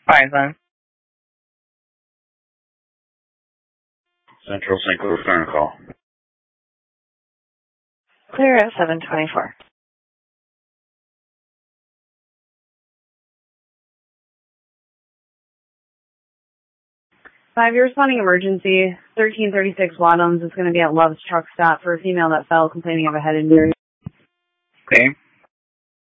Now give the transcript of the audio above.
Fine, son. Central St. Louis Fire call. Clear at 724. 5, you're responding emergency. 1336 Wadhams is going to be at Love's truck stop for a female that fell complaining of a head injury. Okay.